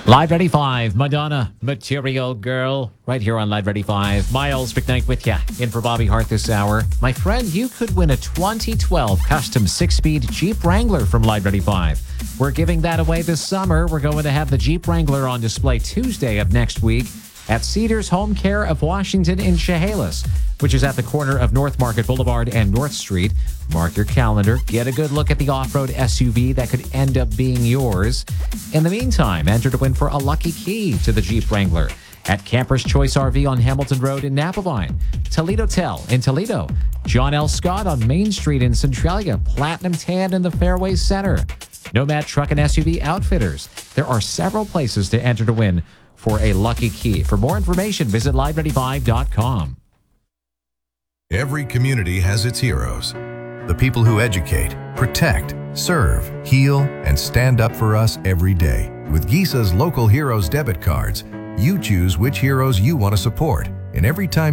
Live 95, Madonna, Material Girl, right here on Live 95. Miles McKnight with you, in for Bobby Hart this hour. My friend, you could win a 2012 custom 6-speed Jeep Wrangler from Live 95. We're giving that away this summer. We're going to have the Jeep Wrangler on display Tuesday of next week at Cedars Home Care of Washington in Chehalis, which is at the corner of North Market Boulevard and North Street. Mark your calendar. Get a good look at the off-road SUV that could end up being yours. In the meantime, enter to win for a lucky key to the Jeep Wrangler at Camper's Choice RV on Hamilton Road in Napavine, Toledo Tel in Toledo, John L. Scott on Main Street in Centralia, Platinum Tan in the Fairway Center, Nomad Truck and SUV Outfitters. There are several places to enter to win for a lucky key. For more information, visit live95.com. Every community has its heroes. The people who educate, protect, serve, heal, and stand up for us every day. With Gisa's Local Heroes debit cards, you choose which heroes you want to support. And every time